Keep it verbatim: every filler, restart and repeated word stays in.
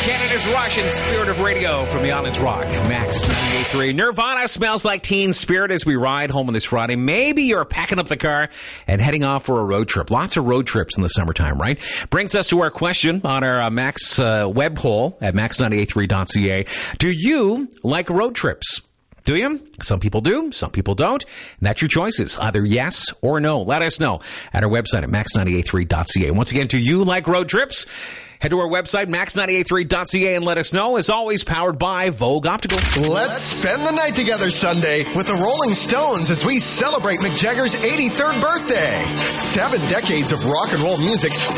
Canada's Rush and Spirit of Radio from the Islands Rock. Max ninety-eight point three. Nirvana Smells Like Teen Spirit as we ride home on this Friday. Maybe you're packing up the car and heading off for a road trip. Lots of road trips in the summertime, right? Brings us to our question on our uh, Max uh, web poll at max nine eight three dot c a. Do you like road trips? Do you? Some people do, some people don't. And that's your choices, either yes or no. Let us know at our website at max nine eight three dot c a. Once again, do you like road trips? Head to our website, max nine eight three dot c a, and let us know. As always, powered by Vogue Optical. Let's spend the night together Sunday with the Rolling Stones as we celebrate Mick Jagger's eighty-third birthday. Seven decades of rock and roll music